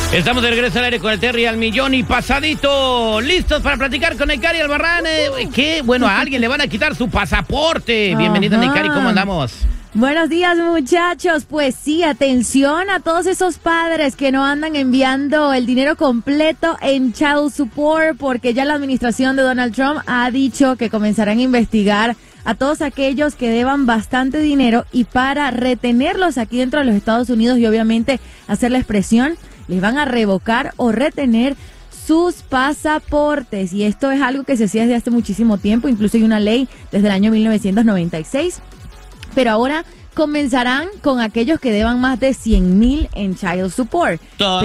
Estamos de regreso al aire con el Terry al millón y pasadito. Listos para platicar con Neikari Albarrán. ¿Qué? Bueno, a alguien le van a quitar su pasaporte. Bienvenida, Neikari, ¿cómo andamos? Buenos días, muchachos. Pues sí, atención a todos esos padres que no andan enviando el dinero completo en child support, porque ya la administración de Donald Trump ha dicho que comenzarán a investigar a todos aquellos que deban bastante dinero, y para retenerlos aquí dentro de los Estados Unidos y obviamente hacerles presión, les van a revocar o retener sus pasaportes. Y esto es algo que se hacía desde hace muchísimo tiempo, incluso hay una ley desde el año 1996. Pero ahora comenzarán con aquellos que deban más de 100,000 en child support. Todo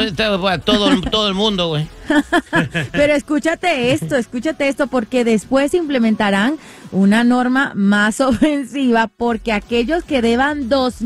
el mundo, güey. Pero escúchate esto, porque después implementarán una norma más ofensiva, porque aquellos que deban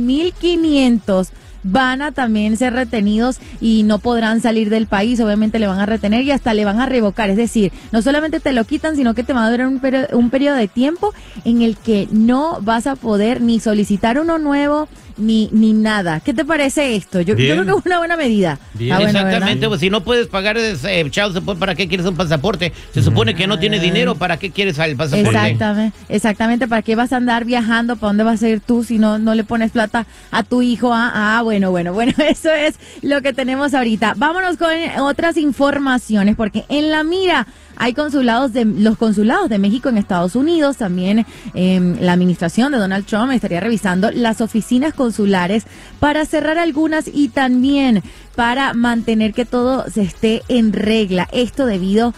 2,500 van a también ser retenidos y no podrán salir del país. Obviamente le van a retener y hasta le van a revocar. Es decir, no solamente te lo quitan, sino que te va a durar un periodo de tiempo en el que no vas a poder ni solicitar uno nuevo ni nada. ¿Qué te parece esto? Yo creo que es una buena medida. Bien, bueno, exactamente, pues si no puedes pagar child support, ¿para qué quieres un pasaporte? Se supone que no tienes dinero, ¿para qué quieres el pasaporte? Exactamente, ¿para qué vas a andar viajando? ¿Para dónde vas a ir tú si no le pones plata a tu hijo? Bueno, eso es lo que tenemos ahorita. Vámonos con otras informaciones, porque en la mira hay los consulados de México en Estados Unidos. También la administración de Donald Trump estaría revisando las oficinas consulares para cerrar algunas y también para mantener que todo se esté en regla. Esto debido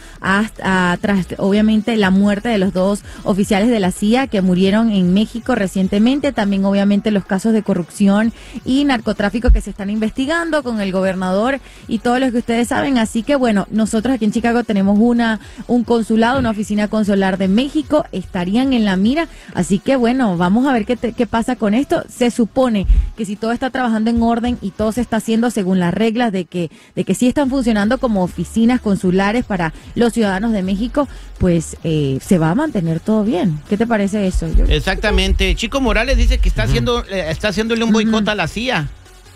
tras obviamente la muerte de los dos oficiales de la CIA que murieron en México recientemente. También obviamente los casos de corrupción y narcotráfico que se están investigando con el gobernador y todo lo que ustedes saben. Así que bueno, nosotros aquí en Chicago tenemos un consulado, una oficina consular de México, estarían en la mira. Así que bueno, vamos a ver qué pasa con esto. Se supone que si todo está trabajando en orden y todo se está haciendo según las reglas de que sí están funcionando como oficinas consulares para los ciudadanos de México, pues se va a mantener todo bien. ¿Qué te parece eso? Exactamente. Chico Morales dice que está haciéndole un boicot a la CIA.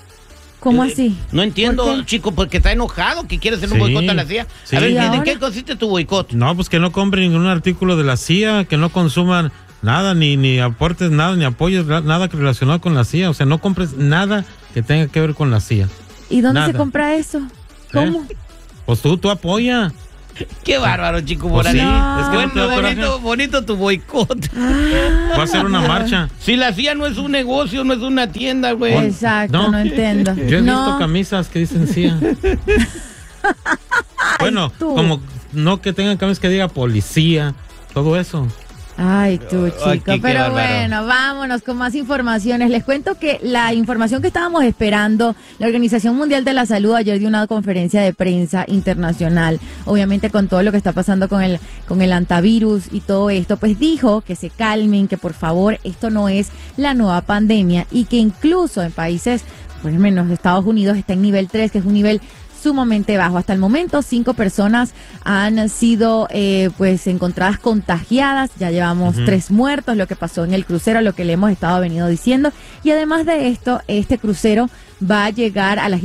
¿Cómo así? No entiendo, Chico, porque está enojado que quiere hacer un boicot a la CIA. Sí. A ver, ¿en qué consiste tu boicot? No, pues que no compren ningún artículo de la CIA, que no consuman nada, ni aportes nada, ni apoyes nada relacionado con la CIA. O sea, no compres nada que tenga que ver con la CIA. ¿Y dónde se compra eso? ¿Cómo? Pues tú apoya. Qué bárbaro, Chico Morales. Sí, es que bonito tu boicot. Va a ser una marcha. Si la CIA no es un negocio, no es una tienda, güey. Exacto, no entiendo. Yo he visto camisas que dicen CIA. Bueno, como no que tengan camisas que diga policía, todo eso. Ay, tú, chico. Pero bueno, vámonos con más informaciones. Les cuento que la información que estábamos esperando, la Organización Mundial de la Salud ayer dio una conferencia de prensa internacional, obviamente con todo lo que está pasando con el antivirus y todo esto, pues dijo que se calmen, que por favor esto no es la nueva pandemia, y que incluso en países, por lo menos Estados Unidos, está en nivel 3, que es un nivel sumamente bajo. Hasta el momento 5 personas han sido pues encontradas contagiadas, ya llevamos 3 muertos, lo que pasó en el crucero, lo que le hemos venido diciendo, y además de esto, este crucero va a llegar a las